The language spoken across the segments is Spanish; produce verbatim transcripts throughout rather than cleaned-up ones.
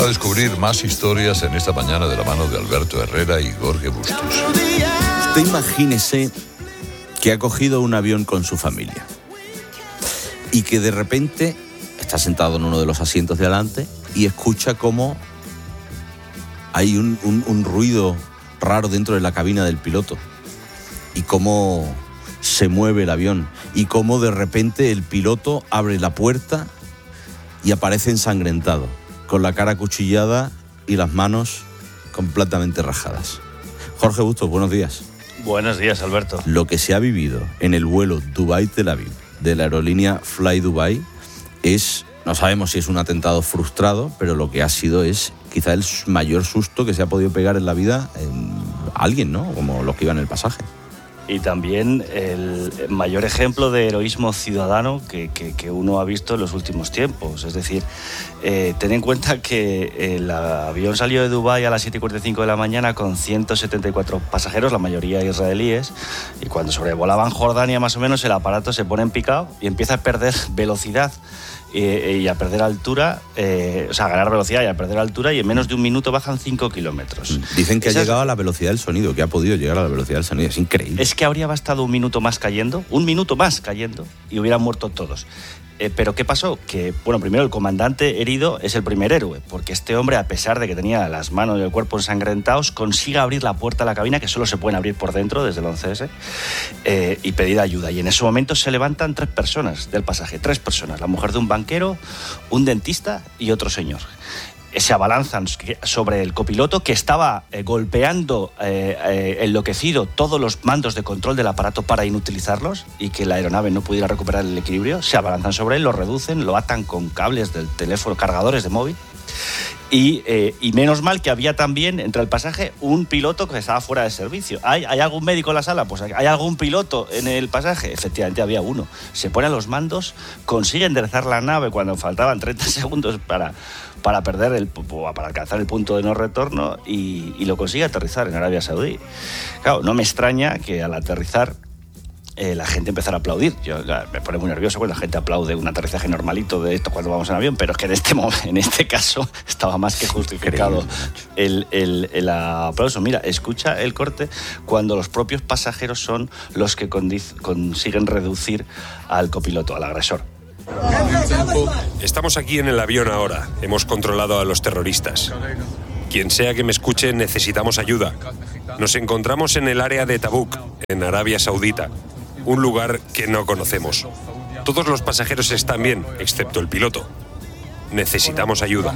a descubrir más historias en esta mañana de la mano de Alberto Herrera y Jorge Bustos. Usted imagínese que ha cogido un avión con su familia y que de repente está sentado en uno de los asientos de adelante y escucha cómo hay un, un, un ruido raro dentro de la cabina del piloto y cómo se mueve el avión y cómo de repente el piloto abre la puerta y aparece ensangrentado, con la cara acuchillada y las manos completamente rajadas. Jorge Bustos, buenos días. Buenos días, Alberto. Lo que se ha vivido en el vuelo Dubái-Tel Aviv de la aerolínea Fly Dubai es, no sabemos si es un atentado frustrado, pero lo que ha sido es quizá el mayor susto que se ha podido pegar en la vida a alguien, ¿no? Como los que iban en el pasaje. Y también el mayor ejemplo de heroísmo ciudadano que, que, que uno ha visto en los últimos tiempos. Es decir, eh, ten en cuenta que el avión salió de Dubái a las siete y cuarenta y cinco de la mañana con ciento setenta y cuatro pasajeros, la mayoría israelíes, y cuando sobrevolaban Jordania más o menos el aparato se pone en picado y empieza a perder velocidad eh, y a perder altura, eh, o sea, a ganar velocidad y a perder altura, y en menos de un minuto bajan cinco kilómetros. Dicen que Esa ha llegado a la velocidad del sonido, que ha podido llegar a la velocidad del sonido, es increíble. Es que habría bastado un minuto más cayendo, un minuto más cayendo, y hubieran muerto todos. Eh, pero ¿qué pasó? Que, bueno, primero el comandante herido es el primer héroe, porque este hombre, a pesar de que tenía las manos y el cuerpo ensangrentados, consigue abrir la puerta de la cabina, que solo se pueden abrir por dentro desde el once ese, eh, y pedir ayuda. Y en ese momento se levantan tres personas del pasaje, tres personas, la mujer de un banquero, un dentista y otro señor. Se abalanzan sobre el copiloto, que estaba eh, golpeando eh, eh, enloquecido todos los mandos de control del aparato para inutilizarlos y que la aeronave no pudiera recuperar el equilibrio. Se abalanzan sobre él, lo reducen, lo atan con cables del teléfono, cargadores de móvil. Y, eh, y menos mal que había también entre el pasaje un piloto que estaba fuera de servicio. ¿Hay, ¿Hay algún médico en la sala? Pues ¿hay algún piloto en el pasaje? Efectivamente había uno. Se pone a los mandos, consigue enderezar la nave cuando faltaban treinta segundos para, para perder el, para alcanzar el punto de no retorno y, y lo consigue aterrizar en Arabia Saudí. Claro, no me extraña que al aterrizar Eh, la gente empezara a aplaudir. Yo la, me pone muy nervioso cuando la gente aplaude un aterrizaje normalito de esto cuando vamos en avión, pero es que en este momento, en este caso estaba más que justificado el, el, el aplauso. Mira, escucha el corte cuando los propios pasajeros son los que condic- consiguen reducir al copiloto, al agresor. Estamos aquí en el avión ahora. Hemos controlado a los terroristas. Quien sea que me escuche, necesitamos ayuda. Nos encontramos en el área de Tabuk, en Arabia Saudita. Un lugar que no conocemos. Todos los pasajeros están bien, excepto el piloto. Necesitamos ayuda.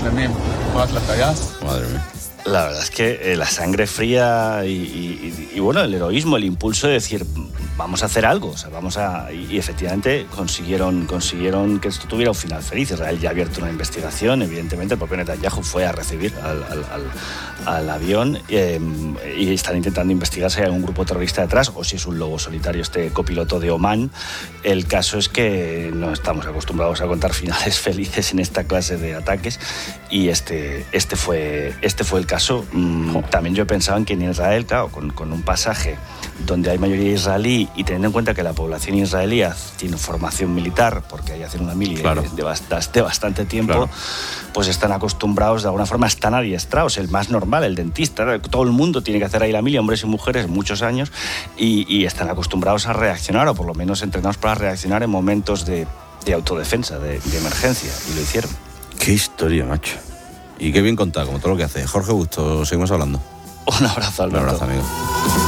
Madre mía. La verdad es que eh, la sangre fría y, y, y, y bueno, el heroísmo, el impulso de decir vamos a hacer algo, o sea, vamos a y, y efectivamente consiguieron consiguieron que esto tuviera un final feliz. Israel ya ha abierto una investigación, evidentemente el propio Netanyahu fue a recibir al, al, al, al avión eh, y están intentando investigar si hay un grupo terrorista detrás o si es un lobo solitario este copiloto de Oman. El caso es que no estamos acostumbrados a contar finales felices en esta clase de ataques y este este fue este fue el caso. También yo pensaba en que en Israel, claro, con, con un pasaje donde hay mayoría israelí y teniendo en cuenta que la población israelí tiene formación militar, porque ahí hacen una mili claro. de, de, bast- de bastante tiempo, claro. Pues están acostumbrados, de alguna forma están adiestrados, el más normal, el dentista, todo el mundo tiene que hacer ahí la mili, hombres y mujeres, muchos años, y, y están acostumbrados a reaccionar, o por lo menos entrenados para reaccionar en momentos de, de autodefensa, de, de emergencia, y lo hicieron. Qué historia, macho. Y qué bien contado, como todo lo que hace. Jorge Bustos, seguimos hablando. Un abrazo, Alberto. Un abrazo, amigo.